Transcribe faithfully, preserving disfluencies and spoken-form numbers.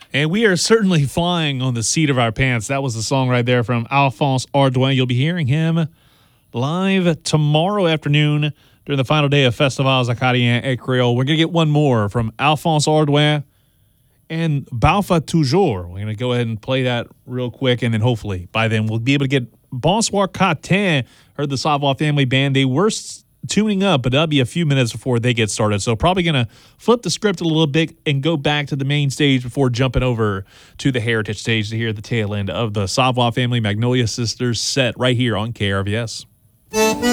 And we are certainly flying on the seat of our pants. That was the song right there from Alphonse Ardouin. You'll be hearing him live tomorrow afternoon during the final day of Festivals Acadiens et Creole. We're going to get one more from Alphonse Ardouin and Balfa Toujours. We're going to go ahead and play that real quick, and then hopefully by then we'll be able to get Bonsoir Catin. Heard the Savoir Family Band. They were tuning up, but that'll be a few minutes before they get started. So probably going to flip the script a little bit and go back to the main stage before jumping over to the Heritage stage to hear the tail end of the Savoir Family Magnolia Sisters set right here on K R V S.